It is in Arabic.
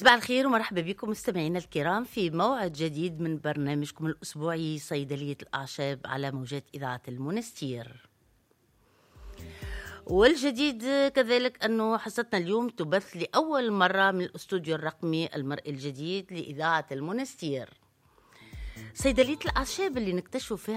صباح الخير ومرحبا بكم مستمعينا الكرام في موعد جديد من برنامجكم الأسبوعي صيدلية الأعشاب على موجات إذاعة المونستير. والجديد كذلك أنه حصتنا اليوم تبث لأول مرة من الاستوديو الرقمي المرئي الجديد لإذاعة المونستير. صيدلية الأعشاب اللي نكتشف فيها